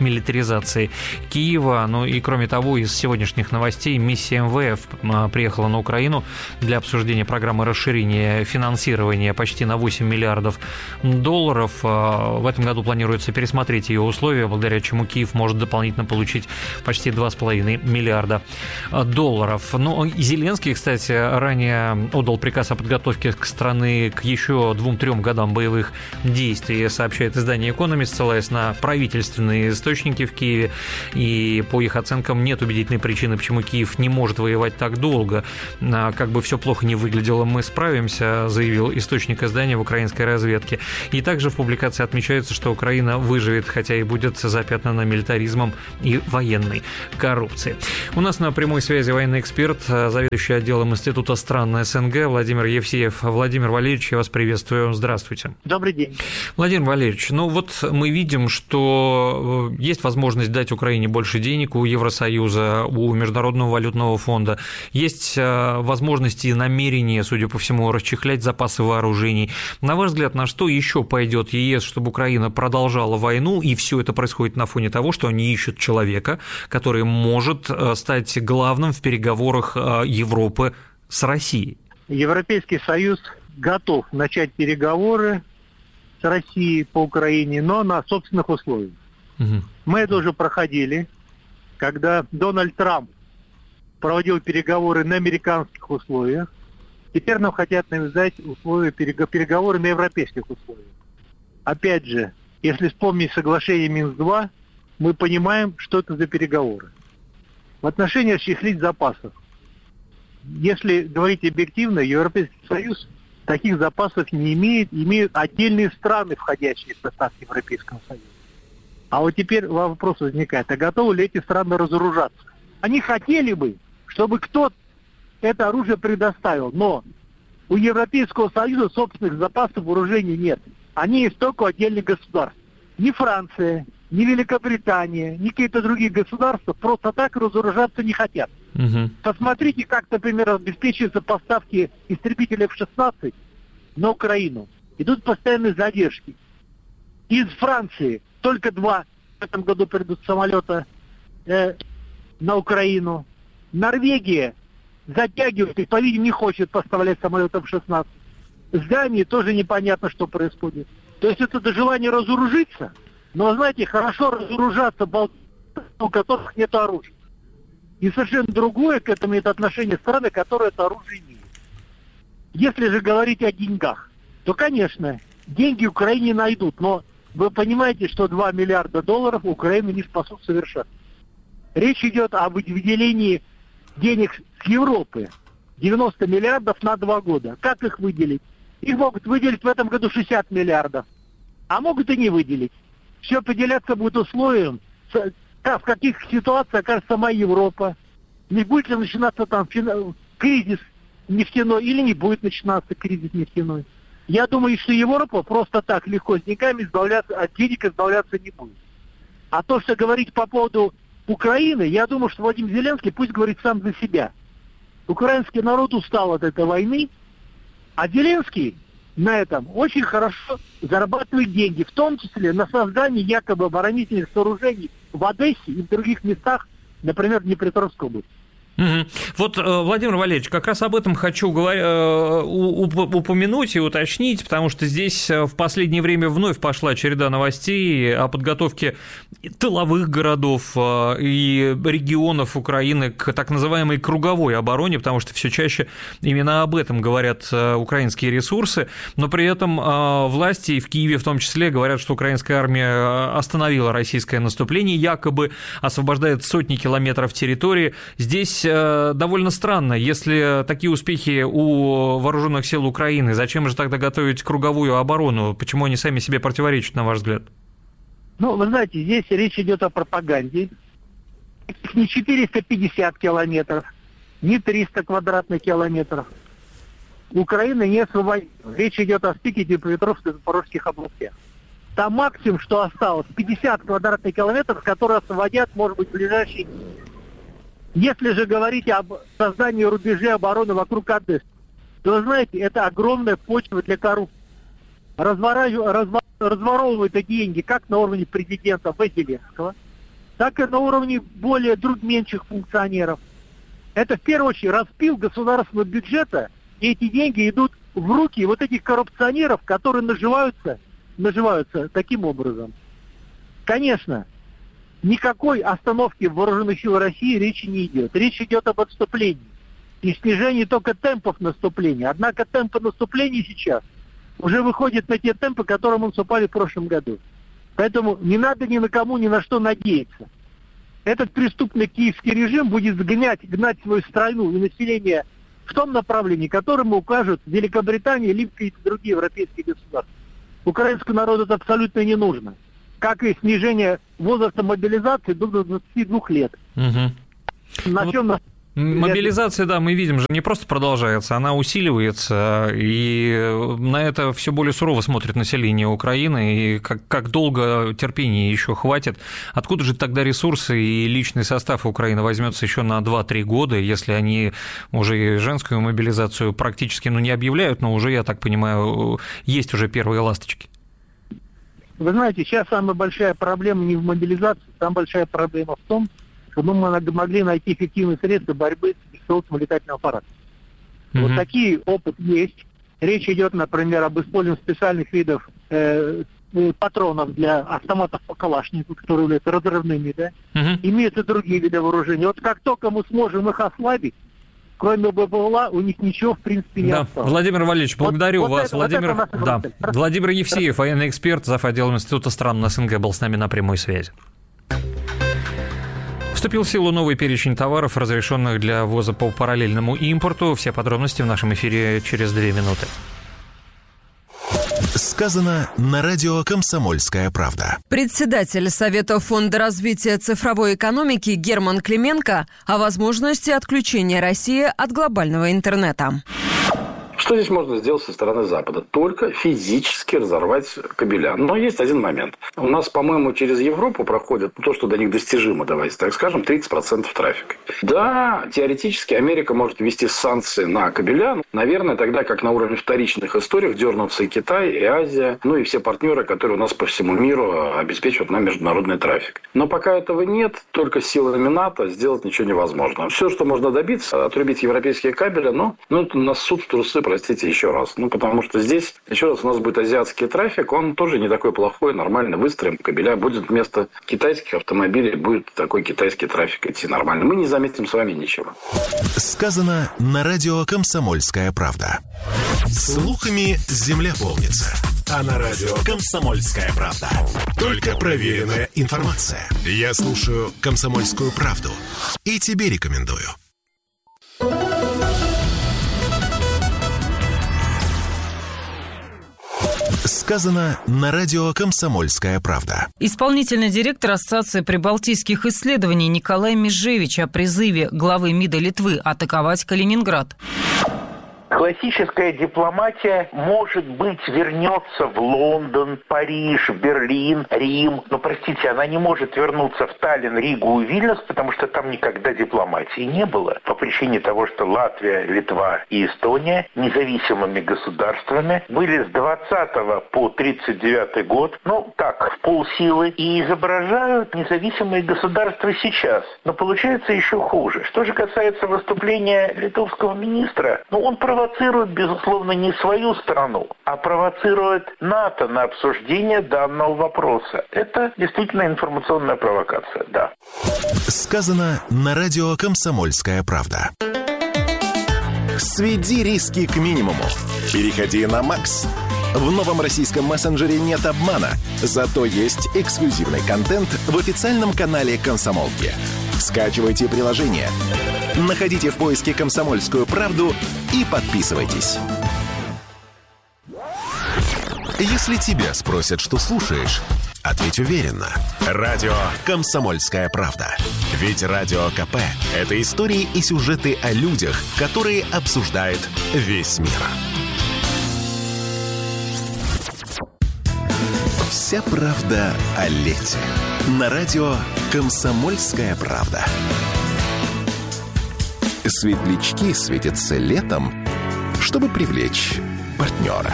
милитаризации Киева. Ну и кроме того, из сегодняшних новостей миссия эм вэ эф приехала на Украину для обсуждения программы расширения финансирования почти на восемь миллиардов долларов. В этом году планируется пересмотреть ее условия, благодаря чему Киев может дополнительно получить почти два с половиной миллиарда долларов. Ну, Зеленский, кстати, ранее отдал приказ о подготовке к страны к еще двум-трем годам боевых действий, сообщает издание «Экономист», ссылаясь на правительственные источники в Киеве. И по их оценкам нет убедительной причины, почему Киев не может воевать так долго. Как бы все плохо не выглядело, мы справимся, заявил источник издания в украинской разведке. И также в публикации отмечается, что Украина выживет, хотя и будет запятнана милитаризмом и военной коррупцией. У нас на прямой связи военный эксперт, заведующий отделом Института стран СНГ Владимир Евсеев. Владимир Валерьевич, я вас приветствую. Здравствуйте. Добрый день. Владимир Валерьевич, ну вот мы видим, что есть возможность дать Украине больше денег у Евросоюза, у Международного валютного фонда. Есть возможности и намерения, судя по всему, расчехлять запасы вооружений. На ваш взгляд, на что еще пойдет ЕС, чтобы Украина продолжала войну, и все это происходит на фоне того, что они ищут человека, который может стать главным в переговорах Европы с Россией? Европейский Союз готов начать переговоры с Россией по Украине, но на собственных условиях. Угу. Мы это уже проходили, когда Дональд Трамп проводил переговоры на американских условиях. Теперь нам хотят навязать условия переговоры на европейских условиях. Опять же, если вспомнить соглашение Минск-два, мы понимаем, что это за переговоры. В отношении расчехлить запасов. Если говорить объективно, Европейский Союз таких запасов не имеет, имеют отдельные страны, входящие в состав Европейского Союза. А вот теперь вопрос возникает, а готовы ли эти страны разоружаться? Они хотели бы, чтобы кто-то это оружие предоставил, но у Европейского Союза собственных запасов вооружений нет. Они есть только у отдельных государств. Ни Франция, ни Великобритания, ни какие-то другие государства просто так разоружаться не хотят. Угу. Посмотрите, как, например, обеспечиваются поставки истребителей эф шестнадцать на Украину. Идут постоянные задержки. Из Франции только два в этом году придут самолета э, на Украину. Норвегия затягивает и, по-видимому, не хочет поставлять самолеты эф шестнадцать. С Данией тоже непонятно, что происходит. То есть это желание разоружиться, но, знаете, хорошо разоружаться, у которых нет оружия. И совершенно другое к этому это отношение страны, которые это оружие имеют. Если же говорить о деньгах, то, конечно, деньги Украине найдут, но вы понимаете, что два миллиарда долларов Украину не спасут совершенно. Речь идет об выделении денег с Европы, девяносто миллиардов на два года. Как их выделить? Их могут выделить в этом году шестьдесят миллиардов, а могут и не выделить. Все определяться будет условием, в каких ситуациях окажется сама Европа. Не будет ли начинаться там кризис нефтяной или не будет начинаться кризис нефтяной. Я думаю, что Европа просто так легко с деньгами избавляться, от денег избавляться не будет. А то, что говорить по поводу Украины, я думаю, что Владимир Зеленский пусть говорит сам за себя. Украинский народ устал от этой войны, а Зеленский на этом очень хорошо зарабатывает деньги, в том числе на создании якобы оборонительных сооружений в Одессе и в других местах, например, в Днепропетровской области. Угу. Вот, Владимир Валерьевич, как раз об этом хочу упомянуть и уточнить, потому что здесь в последнее время вновь пошла череда новостей о подготовке тыловых городов и регионов Украины к так называемой круговой обороне, потому что все чаще именно об этом говорят украинские ресурсы, но при этом власти в Киеве в том числе говорят, что украинская армия остановила российское наступление, якобы освобождает сотни километров территории. Здесь довольно странно, если такие успехи у вооруженных сил Украины, зачем же тогда готовить круговую оборону? Почему они сами себе противоречат, на ваш взгляд? Ну, вы знаете, здесь речь идет о пропаганде. Не четыреста пятьдесят километров, не триста квадратных километров. Украина не освободит. Речь идет о стыке Днепропетровской и Запорожских областях. Там максимум, что осталось, пятьдесят квадратных километров, которые освободят, может быть, в ближайшие дни. Если же говорить об создании рубежей обороны вокруг Одессы, то, вы знаете, это огромная почва для коррупции. Разворачивают, разворовывают эти деньги как на уровне президента В. Зеленского, так и на уровне более друг меньших функционеров. Это в первую очередь распил государственного бюджета, и эти деньги идут в руки вот этих коррупционеров, которые наживаются, наживаются таким образом. Конечно, никакой остановки вооруженных сил России речи не идет. Речь идет об отступлении и снижении только темпов наступления. Однако темпы наступления сейчас уже выходят на те темпы, к которым мы наступали в прошлом году. Поэтому не надо ни на кому, ни на что надеяться. Этот преступный киевский режим будет сгонять, гнать свою страну и население в том направлении, которому укажут Великобритания, либо какие-то другие европейские государства. Украинскому народу это абсолютно не нужно. Как и снижение возраста мобилизации до двадцати двух лет. Угу. На чем нас... Мобилизация, да, мы видим же, не просто продолжается, она усиливается, и на это все более сурово смотрит население Украины, и как, как долго терпения еще хватит. Откуда же тогда ресурсы и личный состав Украины возьмется еще на два-три года, если они уже женскую мобилизацию практически, ну, не объявляют, но уже, я так понимаю, есть уже первые ласточки? Вы знаете, сейчас самая большая проблема не в мобилизации, самая большая проблема в том, чтобы мы могли найти эффективные средства борьбы с беспилотным летательным аппаратом. Mm-hmm. Вот такие опыт есть. Речь идет, например, об использовании специальных видов э, патронов для автоматов по Калашникову, которые являются разрывными, да. Mm-hmm. Имеются другие виды вооружения. Вот как только мы сможем их ослабить, кроме БПЛА, у них ничего, в принципе, не да. осталось. Владимир Валерьевич, благодарю вот, вас. вот это, Владимир, вот это да. Владимир Евсеев, военный эксперт, зав. Отделом Института стран СНГ, был с нами на прямой связи. Вступил в силу новый перечень товаров, разрешенных для ввоза по параллельному импорту. Все подробности в нашем эфире через две минуты. Сказано на радио «Комсомольская правда». Председатель Совета фонда развития цифровой экономики Герман Клименко о возможности отключения России от глобального интернета. Что здесь можно сделать со стороны Запада? Только физически разорвать кабеля. Но есть один момент. У нас, по-моему, через Европу проходит то, что до них достижимо, давайте так скажем, тридцать процентов трафика. Да, теоретически Америка может ввести санкции на кабеля. Наверное, тогда, как на уровне вторичных историй, дернутся и Китай, и Азия, ну и все партнеры, которые у нас по всему миру обеспечивают нам международный трафик. Но пока этого нет, только силами НАТО сделать ничего невозможно. Все, что можно добиться, отрубить европейские кабели, но ну, это на суд в трусы, простите, еще раз. Ну, потому что здесь, еще раз, у нас будет азиатский трафик, он тоже не такой плохой, нормально выстроим кабеля. Будет вместо китайских автомобилей, будет такой китайский трафик идти нормально. Мы не заметим с вами ничего. Сказано на радио «Комсомольская правда». Слухами земля полнится. А на радио «Комсомольская правда» только проверенная информация. Я слушаю «Комсомольскую правду» и тебе рекомендую. Сказано на радио «Комсомольская правда». Исполнительный директор Ассоциации прибалтийских исследований Николай Межевич о призыве главы МИДа Литвы атаковать Калининград. Классическая дипломатия, может быть, вернется в Лондон, Париж, Берлин, Рим. Но, простите, она не может вернуться в Таллин, Ригу и Вильнюс, потому что там никогда дипломатии не было. По причине того, что Латвия, Литва и Эстония независимыми государствами были с двадцатого по тридцать девятый год, ну, так, в полсилы, и изображают независимые государства сейчас. Но получается еще хуже. Что же касается выступления литовского министра, ну, он провоцирует, безусловно, не свою страну, а провоцирует НАТО на обсуждение данного вопроса. Это действительно информационная провокация, да. Сказано на радио «Комсомольская правда». Сведи риски к минимуму. Переходи на Макс. В новом российском мессенджере нет обмана, зато есть эксклюзивный контент в официальном канале «Комсомолки». Скачивайте приложение, находите в поиске «Комсомольскую правду» и подписывайтесь. Если тебя спросят, что слушаешь, ответь уверенно. Радио «Комсомольская правда». Ведь Радио КП – это истории и сюжеты о людях, которые обсуждает весь мир. Вся правда о лете. На радио «Комсомольская правда». Светлячки светятся летом, чтобы привлечь партнера.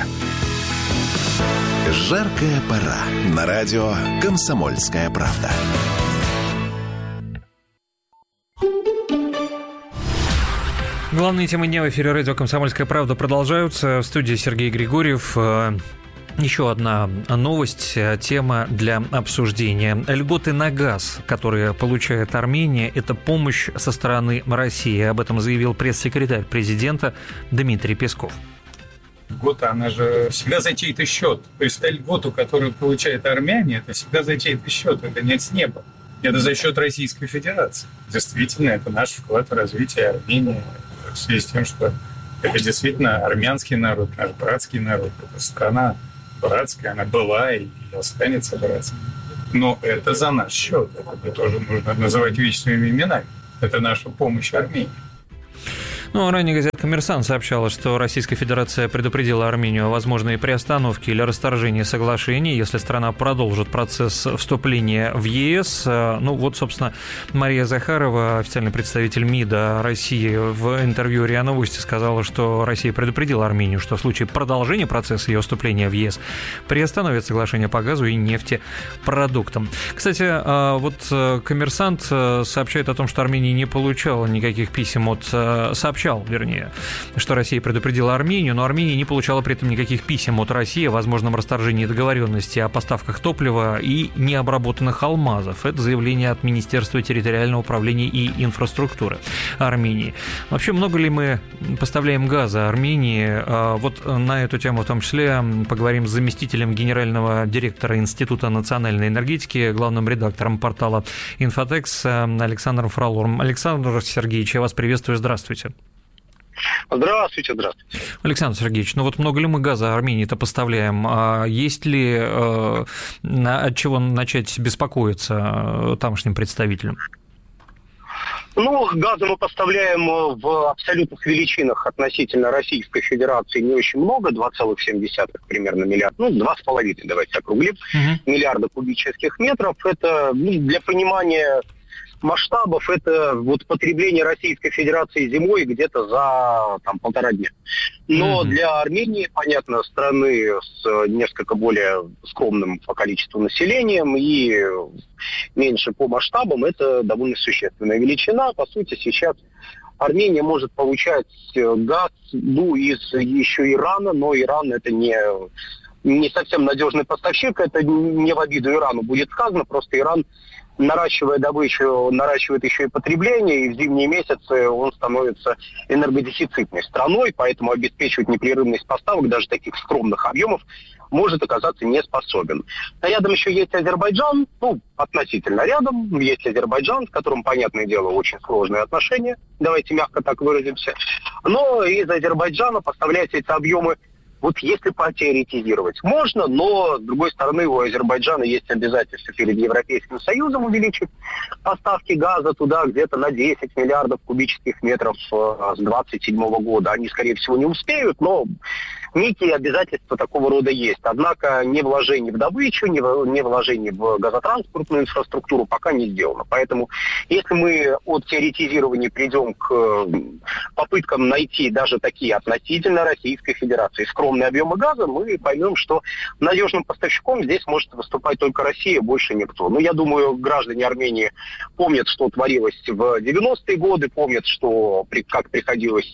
Жаркая пора. На радио «Комсомольская правда». Главные темы дня в эфире радио «Комсомольская правда» продолжаются. В студии Сергей Григорьев. Еще одна новость, тема для обсуждения. Льготы на газ, которые получает Армения, это помощь со стороны России. Об этом заявил пресс-секретарь президента Дмитрий Песков. Льгота, она же всегда за чей-то счет. То есть та льготу, которую получает армяне, это всегда за чей-то счет, это не с неба. Это за счет Российской Федерации. Действительно, это наш вклад в развитие Армении. В связи с тем, что это действительно армянский народ, наш братский народ. Это страна братская, она была и останется братской. Но это за наш счет. Это тоже нужно называть вещи своими именами. Это наша помощь Армении. Ну, ранее газета «Коммерсант» сообщала, что Российская Федерация предупредила Армению о возможной приостановке или расторжении соглашений, если страна продолжит процесс вступления в ЕС. Ну, вот, собственно, Мария Захарова, официальный представитель МИДа России, в интервью РИА Новости сказала, что Россия предупредила Армению, что в случае продолжения процесса ее вступления в ЕС приостановит соглашение по газу и нефтепродуктам. Кстати, вот «Коммерсант» сообщает о том, что Армения не получала никаких писем от сообщений, вернее, что Россия предупредила Армению, но Армения не получала при этом никаких писем от России о возможном расторжении договоренности о поставках топлива и необработанных алмазов. Это заявление от Министерства территориального управления и инфраструктуры Армении. Вообще, много ли мы поставляем газа Армении? Вот на эту тему в том числе поговорим с заместителем генерального директора Института национальной энергетики, главным редактором портала «Инфотекс» Александром Фроловым. Александр Сергеевич, я вас приветствую, здравствуйте. Здравствуйте, здравствуйте. Александр Сергеевич, ну вот много ли мы газа Армении-то поставляем? А есть ли э, от чего начать беспокоиться тамошним представителям? Ну, газа мы поставляем в абсолютных величинах относительно Российской Федерации не очень много, два целых семь десятых примерно миллиарда, ну, два с половиной, давайте округлим, uh-huh. миллиарда кубических метров. Это, ну, для понимания масштабов, это вот потребление Российской Федерации зимой где-то за там, полтора дня. Но mm-hmm. для Армении, понятно, страны с несколько более скромным по количеству населением и меньше по масштабам, это довольно существенная величина. По сути, сейчас Армения может получать газ ну, из еще Ирана, но Иран это не... не совсем надежный поставщик, это не в обиду Ирану будет сказано, просто Иран, наращивая добычу, наращивает еще и потребление, и в зимние месяцы он становится энергодефицитной страной, поэтому обеспечивать непрерывность поставок даже таких скромных объемов может оказаться не способен. А рядом еще есть Азербайджан, ну, относительно рядом, есть Азербайджан, с которым, понятное дело, очень сложные отношения, давайте мягко так выразимся, но из Азербайджана поставляются эти объемы. Вот если потеоретизировать, можно, но, с другой стороны, у Азербайджана есть обязательство перед Европейским Союзом увеличить поставки газа туда где-то на десять миллиардов кубических метров с двадцать седьмого года. Они, скорее всего, не успеют, но некие обязательства такого рода есть. Однако ни вложений в добычу, ни вложений в газотранспортную инфраструктуру пока не сделано. Поэтому, если мы от теоретизирования придем к попыткам найти даже такие относительно Российской Федерации скромные объемы газа, мы поймем, что надежным поставщиком здесь может выступать только Россия, больше никто. Но я думаю, граждане Армении помнят, что творилось в девяностые годы, помнят, что как приходилось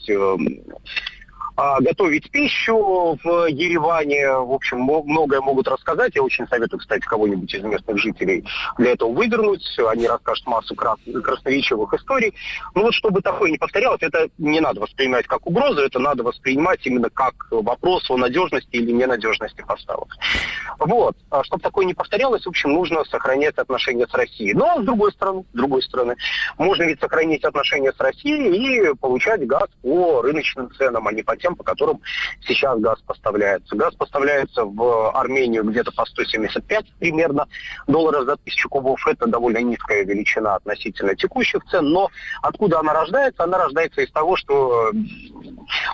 готовить пищу в Ереване. В общем, многое могут рассказать. Я очень советую, кстати, кого-нибудь из местных жителей для этого выдернуть. Они расскажут массу крас- красноречивых историй. Но вот чтобы такое не повторялось, это не надо воспринимать как угрозу, это надо воспринимать именно как вопрос о надежности или ненадежности поставок. Вот. А чтобы такое не повторялось, в общем, нужно сохранять отношения с Россией. Но с другой стороны, с другой стороны, можно ведь сохранить отношения с Россией и получать газ по рыночным ценам, а не по тем, по которым сейчас газ поставляется. Газ поставляется в Армению где-то по сто семьдесят пять примерно долларов за тысячу кубов. Это довольно низкая величина относительно текущих цен. Но откуда она рождается? Она рождается из того, что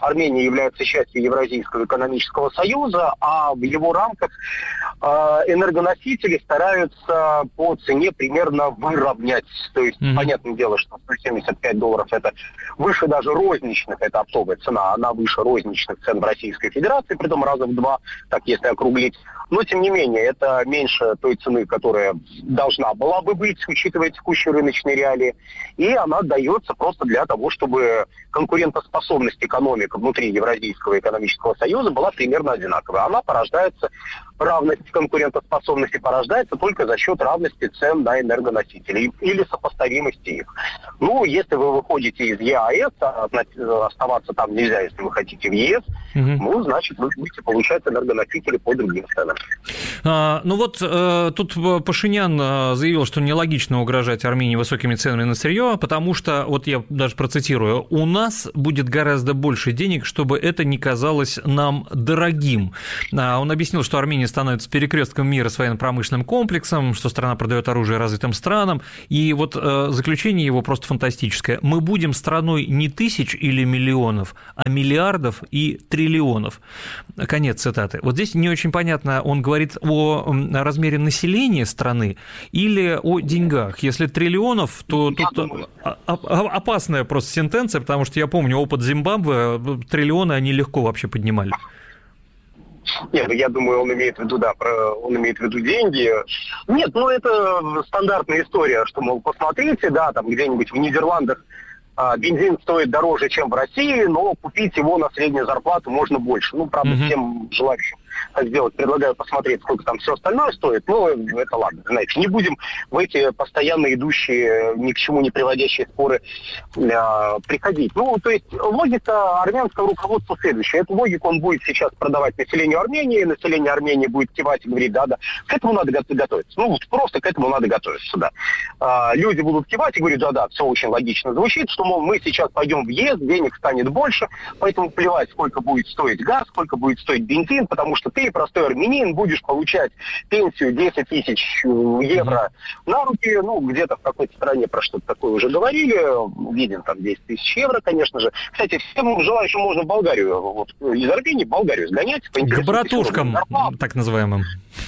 Армения является частью Евразийского экономического союза, а в его рамках э, энергоносители стараются по цене примерно выровнять. То есть, mm-hmm. понятное дело, что сто семьдесят пять долларов это выше даже розничных, это оптовая цена, она выше розничных цен в Российской Федерации, притом раза в два, так если округлить. Но, тем не менее, это меньше той цены, которая должна была бы быть, учитывая текущие рыночные реалии. И она дается просто для того, чтобы конкурентоспособность экономик внутри Евразийского экономического союза была примерно одинаковая. Она порождается, равность конкурентоспособности порождается только за счет равности цен на энергоносители или сопоставимости их. Ну, если вы выходите из ЕАЭС, а оставаться там нельзя, если вы хотите в ЕС, угу. ну, значит, вы будете получать энергоносители по другим ценам. А, ну вот э, тут Пашинян заявил, что нелогично угрожать Армении высокими ценами на сырье, потому что, вот я даже процитирую, у нас будет гораздо больше денег, чтобы это не казалось нам дорогим. А, он объяснил, что Армения становится перекрестком мира с военно-промышленным комплексом, что страна продает оружие развитым странам, и вот э, заключение его просто фантастическое. Мы будем страной не тысяч или миллионов, а миллиардов и триллионов. Конец цитаты. Вот здесь не очень понятно, он говорит о размере населения страны или о деньгах. Если триллионов, то тут опасная просто сентенция, потому что я помню опыт Зимбабве, триллионы они легко вообще поднимали. Нет, я думаю, он имеет в виду, да, про, он имеет в виду деньги. Нет, ну это стандартная история, что, мол, посмотрите, да, там где-нибудь в Нидерландах а, бензин стоит дороже, чем в России, но купить его на среднюю зарплату можно больше. Ну, правда, mm-hmm. всем желающим так сделать предлагаю посмотреть, сколько там все остальное стоит. Ну, это ладно, знаете, не будем в эти постоянно идущие, ни к чему не приводящие споры а, приходить. Ну, то есть логика армянского руководства следующая. Эту логику он будет сейчас продавать населению Армении, население Армении будет кивать и говорить, да-да, к этому надо готовиться. Ну, вот просто к этому надо готовиться, да. А, люди будут кивать и говорить, да-да, все очень логично звучит, что, мол, мы сейчас пойдем в ЕС, денег станет больше, поэтому плевать, сколько будет стоить газ, сколько будет стоить бензин, потому что ты, простой армянин, будешь получать пенсию десять тысяч евро на руки, ну, где-то в какой-то стране про что-то такое уже говорили, виден там десять тысяч евро, конечно же. Кстати, всем желающим можно в Болгарию, вот, из Армении в Болгарию сгонять. К братушкам, так называемым.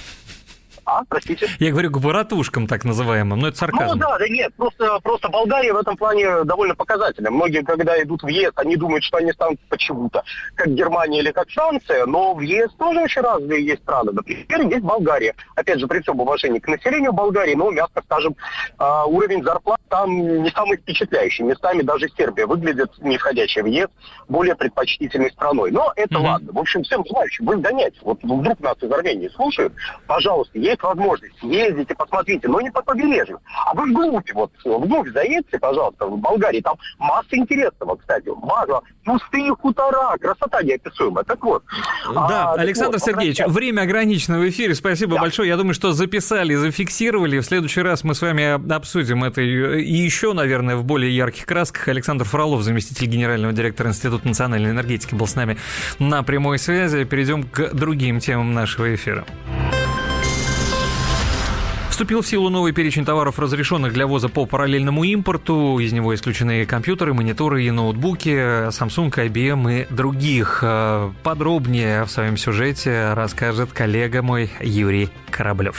А, простите? Я говорю к братушкам, так называемым, но это сарказм. Ну да, да нет, просто, просто Болгария в этом плане довольно показательна. Многие, когда идут в ЕС, они думают, что они станут почему-то, как Германия или как Франция, но в ЕС тоже очень разные есть страны. Например, есть Болгария. Опять же, при всем уважении к населению Болгарии, но, мягко скажем, уровень зарплат там не самый впечатляющий. Местами даже Сербия выглядит, не входящая в ЕС, более предпочтительной страной. Но это mm-hmm. ладно. В общем, всем желающим, вы сгоняйте. Вот вдруг нас из Армении слушают, пожалуйста, есть возможность, ездите, посмотрите, но не по побережью, а вы вглубь, вот, вглубь заедьте, пожалуйста, в Болгарии, там масса интересного, кстати, база, пустые хутора, красота неописуемая, так вот. Да, а, Александр вот, Сергеевич, возвращаться. Время ограничено в эфире, спасибо да. большое, я думаю, что записали, зафиксировали, в следующий раз мы с вами обсудим это и еще, наверное, в более ярких красках. Александр Фролов, заместитель генерального директора Института национальной энергетики, был с нами на прямой связи. Перейдем к другим темам нашего эфира. Вступил в силу новый перечень товаров, разрешенных для ввоза по параллельному импорту. Из него исключены компьютеры, мониторы и ноутбуки, Samsung, ай би эм и других. Подробнее в своем сюжете расскажет коллега мой Юрий Кораблев.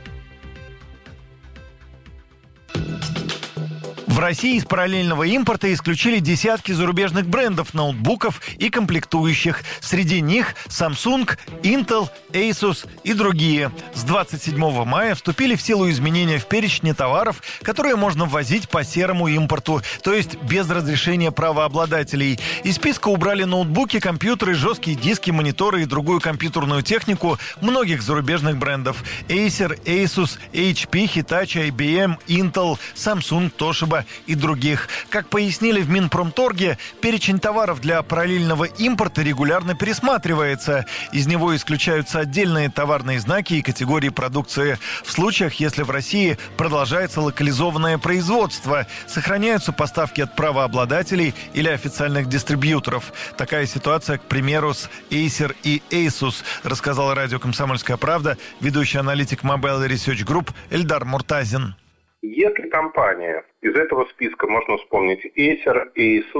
В России из параллельного импорта исключили десятки зарубежных брендов ноутбуков и комплектующих. Среди них Samsung, Intel, Asus и другие. С двадцать седьмого мая вступили в силу изменения в перечне товаров, которые можно ввозить по серому импорту, то есть без разрешения правообладателей. Из списка убрали ноутбуки, компьютеры, жесткие диски, мониторы и другую компьютерную технику многих зарубежных брендов. Acer, Asus, эйч пи, Hitachi, ай би эм, Intel, Samsung, Toshiba и других. Как пояснили в Минпромторге, перечень товаров для параллельного импорта регулярно пересматривается. Из него исключаются отдельные товарные знаки и категории продукции. В случаях, если в России продолжается локализованное производство, сохраняются поставки от правообладателей или официальных дистрибьюторов. Такая ситуация, к примеру, с Acer и Asus, рассказал радио «Комсомольская правда» ведущий аналитик Mobile Research Group Эльдар Муртазин. Если компания, из этого списка можно вспомнить Acer, Asus,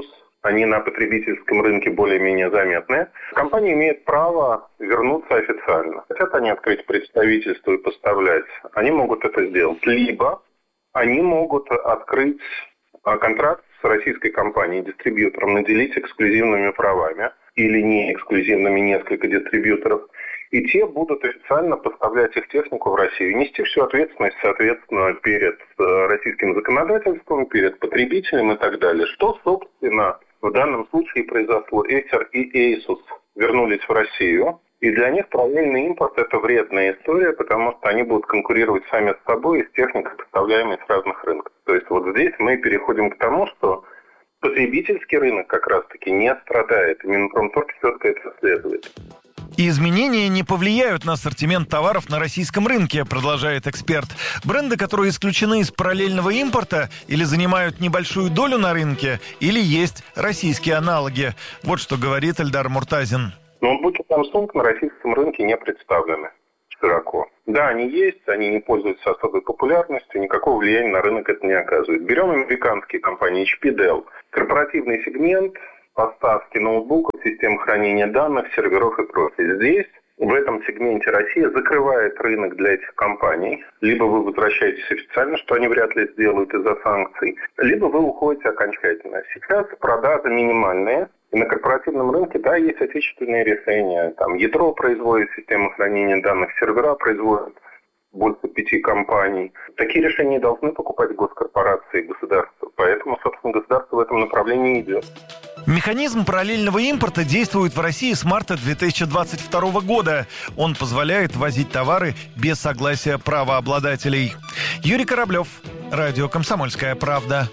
они на потребительском рынке более-менее заметны, компания имеет право вернуться официально. Хотят они открыть представительство и поставлять, они могут это сделать. Либо они могут открыть контракт с российской компанией-дистрибьютором, наделить эксклюзивными правами или не эксклюзивными несколько дистрибьюторов, и те будут официально поставлять их технику в Россию. Нести всю ответственность, соответственно, перед российским законодательством, перед потребителем и так далее. Что, собственно, в данном случае произошло? Acer и Asus вернулись в Россию, и для них параллельный импорт – это вредная история, потому что они будут конкурировать сами с собой и с техникой, поставляемой с разных рынков. То есть вот здесь мы переходим к тому, что потребительский рынок как раз-таки не страдает, и Минпромторг четко это следует. И изменения не повлияют на ассортимент товаров на российском рынке, продолжает эксперт. Бренды, которые исключены из параллельного импорта или занимают небольшую долю на рынке, или есть российские аналоги. Вот что говорит Эльдар Муртазин. Ноутбуки Samsung на российском рынке не представлены широко. Да, они есть, они не пользуются особой популярностью, никакого влияния на рынок это не оказывает. Берем американские компании эйч пи, Dell. Корпоративный сегмент, поставки ноутбуков, систем хранения данных, серверов и прочее. Здесь, в этом сегменте, Россия закрывает рынок для этих компаний. Либо вы возвращаетесь официально, что они вряд ли сделают из-за санкций, либо вы уходите окончательно. Сейчас продажи минимальные. И на корпоративном рынке, да, есть отечественные решения. Там ядро производит систему хранения данных, сервера производят больше пяти компаний. Такие решения должны покупать госкорпорации и государства. Поэтому, собственно, государство в этом направлении идет. Механизм параллельного импорта действует в России с марта две тысячи двадцать второго года. Он позволяет возить товары без согласия правообладателей. Юрий Кораблев, радио «Комсомольская правда».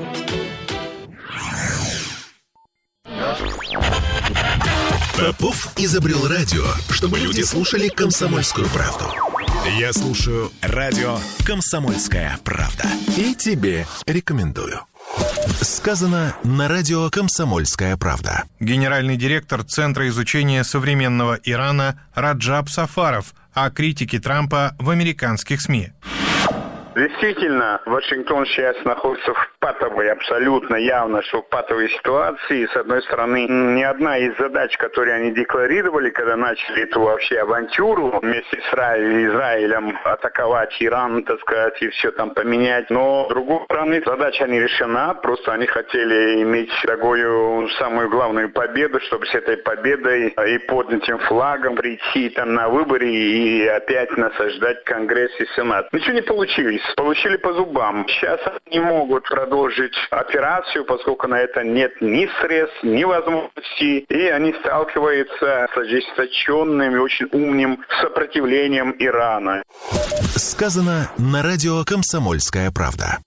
Попов изобрел радио, чтобы люди слушали «Комсомольскую правду». Я слушаю радио «Комсомольская правда». И тебе рекомендую. Сказано на радио «Комсомольская правда». Генеральный директор Центра изучения современного Ирана Раджаб Сафаров о критике Трампа в американских СМИ. Действительно, Вашингтон сейчас находится в патовой, абсолютно явно, что в патовой ситуации. С одной стороны, ни одна из задач, которые они декларировали, когда начали эту вообще авантюру вместе с Израилем атаковать Иран, так сказать, и все там поменять. Но, с другой стороны, задача не решена. Просто они хотели иметь такую самую главную победу, чтобы с этой победой и поднятым флагом прийти там на выборы и опять насаждать Конгресс и Сенат. Ничего не получилось. Получили по зубам. Сейчас они не могут продолжить операцию, поскольку на это нет ни средств, ни возможностей. И они сталкиваются с ожесточенным и очень умным сопротивлением Ирана. Сказано на радио «Комсомольская правда».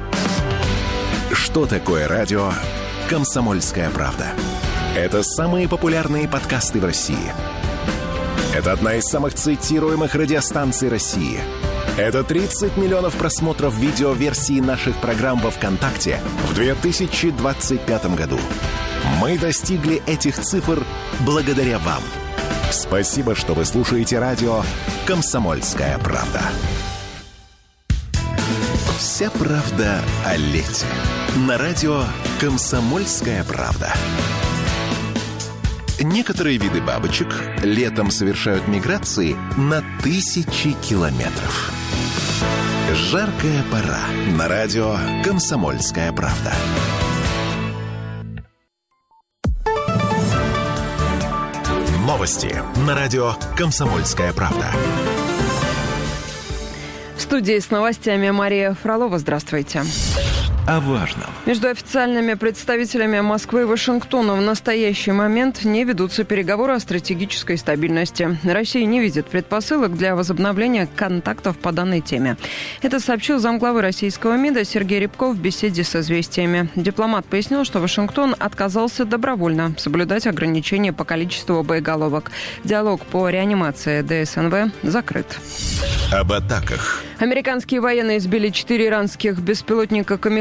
Что такое радио «Комсомольская правда»? Это самые популярные подкасты в России. Это одна из самых цитируемых радиостанций России. Это тридцать миллионов просмотров видеоверсии наших программ во ВКонтакте в две тысячи двадцать пятом году. Мы достигли этих цифр благодаря вам. Спасибо, что вы слушаете радио «Комсомольская правда». Вся правда о лете. На радио «Комсомольская правда». Некоторые виды бабочек летом совершают миграции на тысячи километров. Жаркая пора. На радио «Комсомольская правда». Новости на радио «Комсомольская правда». В студии с новостями Мария Фролова. Здравствуйте. О важном. Между официальными представителями Москвы и Вашингтона в настоящий момент не ведутся переговоры о стратегической стабильности. Россия не видит предпосылок для возобновления контактов по данной теме. Это сообщил замглавы российского МИДа Сергей Рябков в беседе с «Известиями». Дипломат пояснил, что Вашингтон отказался добровольно соблюдать ограничения по количеству боеголовок. Диалог по реанимации ДСНВ закрыт. Об атаках. Американские военные сбили четыре иранских беспилотника «Камикадзе»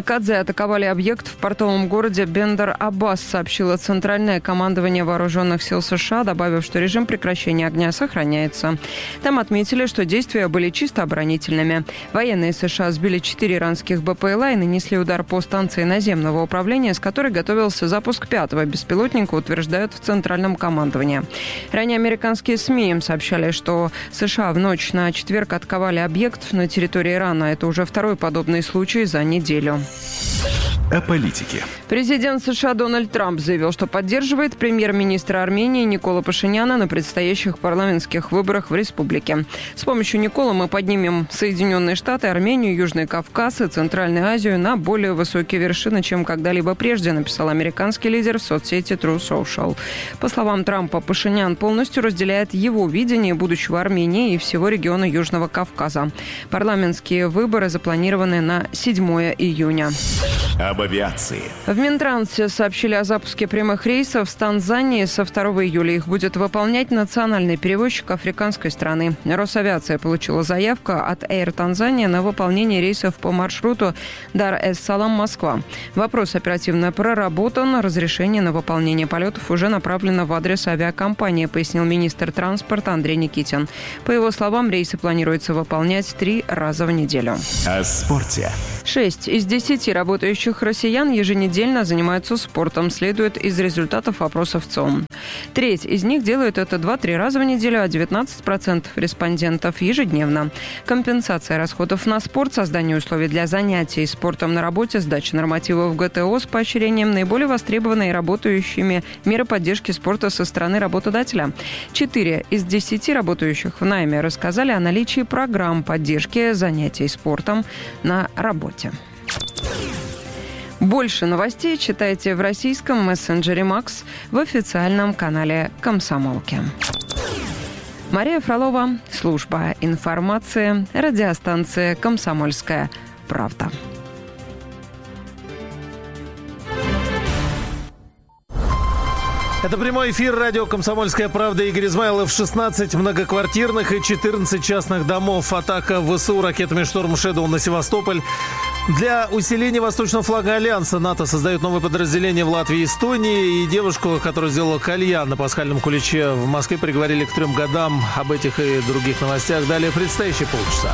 Камикадзе атаковали объект в портовом городе Бендер-Аббас, сообщило Центральное командование вооруженных сил США, добавив, что режим прекращения огня сохраняется. Там отметили, что действия были чисто оборонительными. Военные США сбили четыре иранских БПЛА и нанесли удар по станции наземного управления, с которой готовился запуск пятого беспилотника, утверждают в Центральном командовании. Ранее американские СМИ сообщали, что США в ночь на четверг атаковали объект на территории Ирана. Это уже второй подобный случай за неделю. О политике. Президент США Дональд Трамп заявил, что поддерживает премьер-министра Армении Никола Пашиняна на предстоящих парламентских выборах в республике. С помощью Никола мы поднимем Соединенные Штаты, Армению, Южный Кавказ и Центральную Азию на более высокие вершины, чем когда-либо прежде, написал американский лидер в соцсети True Social. По словам Трампа, Пашинян полностью разделяет его видение будущего Армении и всего региона Южного Кавказа. Парламентские выборы запланированы на седьмое июня. Об авиации. В Минтрансе сообщили о запуске прямых рейсов с Танзании со второго июля. Их будет выполнять национальный перевозчик африканской страны. Росавиация получила заявку от Air Tanzania на выполнение рейсов по маршруту Дар-эс-Салам-Москва. Вопрос оперативно проработан. Разрешение на выполнение полетов уже направлено в адрес авиакомпании, пояснил министр транспорта Андрей Никитин. По его словам, рейсы планируется выполнять три раза в неделю. О спорте. Шесть из десяти работающих россиян еженедельно занимаются спортом, следует из результатов опросов ЦОМ. Треть из них делают это два-три раза в неделю, а девятнадцать процентов респондентов ежедневно. Компенсация расходов на спорт, создание условий для занятий спортом на работе, сдача нормативов ГТО с поощрением наиболее востребованные работающими меры поддержки спорта со стороны работодателя. Четыре из десяти работающих в найме рассказали о наличии программ поддержки занятий спортом на работе. Больше новостей читайте в российском мессенджере «Макс» в официальном канале «Комсомолки». Мария Фролова, служба информации, радиостанция «Комсомольская правда». Это прямой эфир радио «Комсомольская правда». Игорь Измайлов. шестнадцать многоквартирных и четырнадцать частных домов. Атака ВСУ ракетами «Шторм Шэдоу» на Севастополь. Для усиления восточного флага Альянса НАТО создает новое подразделение в Латвии и Эстонии. И девушку, которая сделала кальян на пасхальном куличе в Москве, приговорили к трем годам. Об этих и других новостях далее в предстоящие полчаса.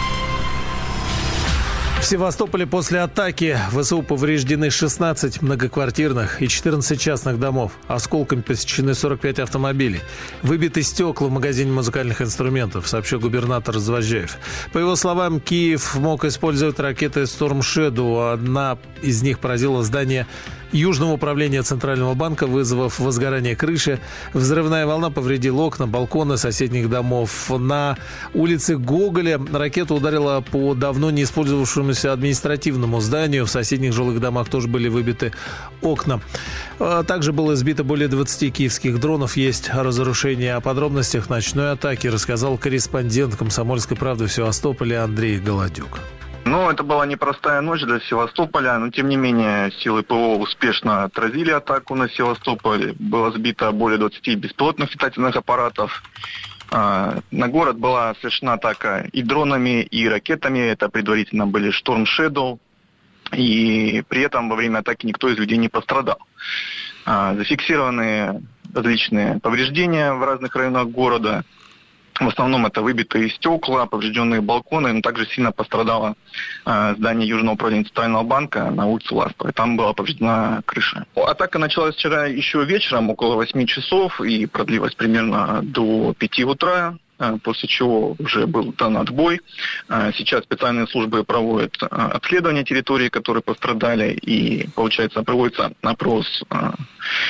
В Севастополе после атаки ВСУ повреждены шестнадцать многоквартирных и четырнадцать частных домов. Осколками посечены сорок пять автомобилей. Выбиты стекла в магазине музыкальных инструментов, сообщил губернатор Звозжаев. По его словам, Киев мог использовать ракеты «Шторм Шэдоу». Одна из них поразила здание Южного управления Центрального банка, вызвав возгорание крыши. Взрывная волна повредила окна, балконы соседних домов. На улице Гоголя ракета ударила по давно не использовавшемуся административному зданию. В соседних жилых домах тоже были выбиты окна. Также было сбито более двадцати киевских дронов. Есть разрушения. О подробностях ночной атаки рассказал корреспондент «Комсомольской правды» в Севастополе Андрей Голодюк. Ну, это была непростая ночь для Севастополя, но тем не менее силы ПВО успешно отразили атаку на Севастополь. Было сбито более двадцати беспилотных летательных аппаратов. На город была совершена атака и дронами, и ракетами. Это предварительно были «Шторм Шэдоу». И при этом во время атаки никто из людей не пострадал. Зафиксированы различные повреждения в разных районах города. В основном это выбитые стекла, поврежденные балконы, но также сильно пострадало э, здание Южного управления Центрального банка на улице Ластовой. Там была повреждена крыша. Атака началась вчера еще вечером, около восьми часов, и продлилась примерно до пяти утра, э, после чего уже был дан отбой. Э, сейчас специальные службы проводят э, обследование территории, которые пострадали, и, получается, проводится опрос э,